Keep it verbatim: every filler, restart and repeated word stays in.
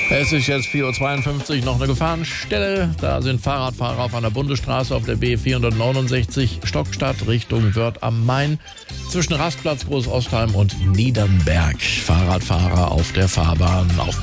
Es ist jetzt vier Uhr zweiundfünfzig, noch eine Gefahrenstelle. Da sind Fahrradfahrer auf einer Bundesstraße auf der B vierhundertneunundsechzig Stockstadt Richtung Wörth am Main zwischen Rastplatz Groß Ostheim und Niedernberg. Fahrradfahrer auf der Fahrbahn aufpassen.